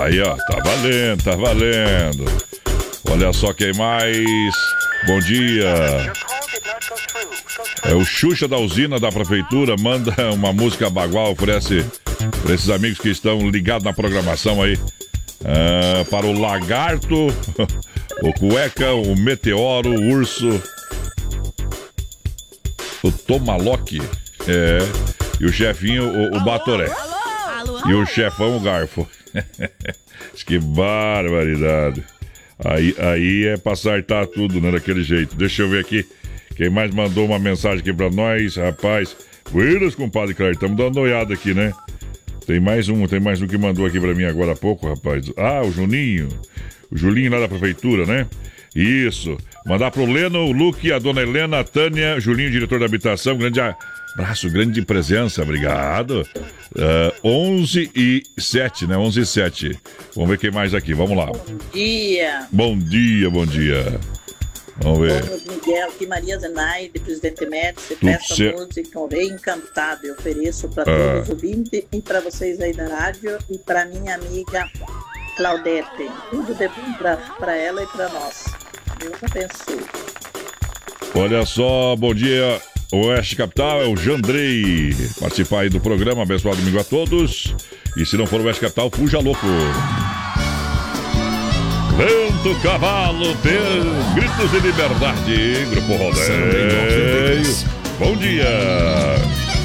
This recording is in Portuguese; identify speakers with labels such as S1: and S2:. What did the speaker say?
S1: Aí, ó, tá valendo, tá valendo. Olha só quem mais. Bom dia. É o Xuxa da usina da prefeitura, manda uma música bagual por esses amigos que estão ligados na programação aí. Para o Lagarto, o Cueca, o Meteoro, o Urso, o Tomaloque, e o chefinho, o Batoré. E o chefão, o Garfo. Que barbaridade. Aí é pra acertar tudo, né? Daquele jeito. Deixa eu ver aqui. Quem mais mandou uma mensagem aqui pra nós, rapaz? Buenas, compadre Claire. Estamos dando uma olhada aqui, né? Tem mais um que mandou aqui pra mim agora há pouco, rapaz. Ah, o Juninho. O Julinho lá da prefeitura, né? Isso. Mandar pro Leno, o Luque, a dona Helena, a Tânia, Julinho, diretor da habitação. Grande abraço, grande presença, obrigado. 11:07, né? 11:07. Vamos ver quem mais aqui, vamos lá.
S2: Bom dia.
S1: Bom dia, bom dia. Vamos ver.
S2: Miguel, aqui Maria Zenaide, presidente Médici, peça a música O Rei Encantado. Eu ofereço para todos os ouvintes e para vocês aí da rádio e para minha amiga Claudete. Tudo de bom para ela e para nós. Deus abençoe.
S1: Olha só, bom dia. Oeste Capital, é o Jandrei. Participar aí do programa, abençoado domingo a todos. E se não for o Oeste Capital, fuja louco. Vento, cavalo, gritos de liberdade. Grupo Rodeio. Bom dia.